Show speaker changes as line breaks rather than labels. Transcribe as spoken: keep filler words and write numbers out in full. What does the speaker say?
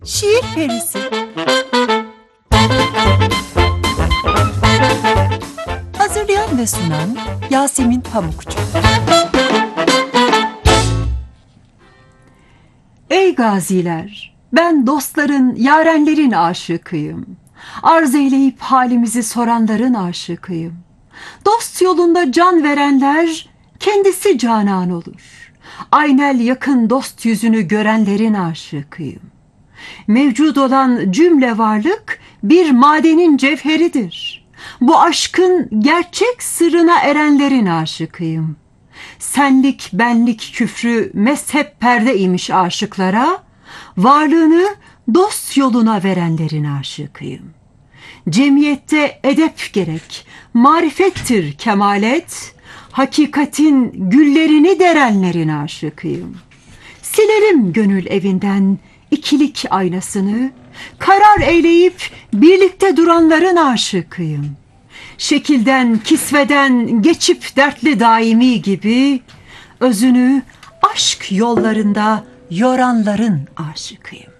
Şiir Perisi. Hazırlayan ve sunan Yasemin Pamukçu. Ey gaziler, ben dostların, yarenlerin aşıkıyım. Arz eyleyip halimizi soranların aşıkıyım. Dost yolunda can verenler, kendisi canan olur. Aynel yakın dost yüzünü görenlerin aşıkıyım. Mevcud olan cümle varlık bir madenin cevheridir. Bu aşkın gerçek sırrına erenlerin aşıkıyım. Senlik benlik küfrü mezhep perde imiş aşıklara, varlığını dost yoluna verenlerin aşıkıyım. Cemiyette edep gerek, marifettir kemalet, hakikatin güllerini derenlerin aşıkıyım. Silerim gönül evinden ikilik aynasını, karar eyleyip birlikte duranların aşıkıyım. Şekilden, kisveden geçip dertli daimi gibi, özünü aşk yollarında yoranların aşıkıyım.